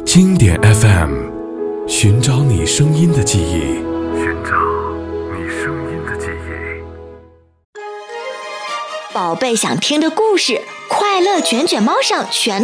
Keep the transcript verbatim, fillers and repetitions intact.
经典 F M， 寻找你声音的记忆，寻找你声音的记忆。 宝贝想听的故事，快乐卷卷猫上全